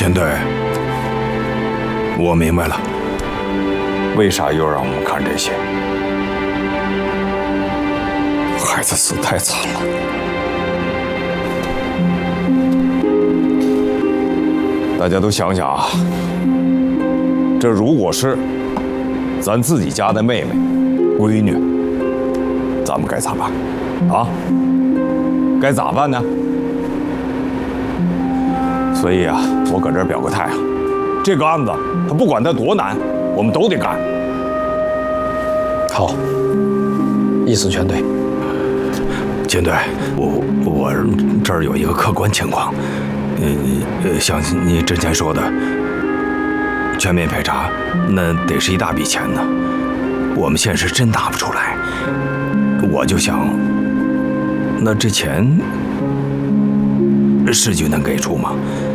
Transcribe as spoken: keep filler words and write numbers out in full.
钱队，我明白了，为啥又让我们看这些？孩子死太惨了。大家都想想啊，这如果是咱自己家的妹妹、闺女，咱们该咋办？啊？该咋办呢？所以啊，我搁这儿表个态啊，这个案子，他不管它多难，我们都得干。 好，意思全对。 金队，我我这儿有一个客观情况，呃，像你之前说的，全面排查，那得是一大笔钱呢，我们现实真拿不出来。我就想，那这钱市局能给出吗？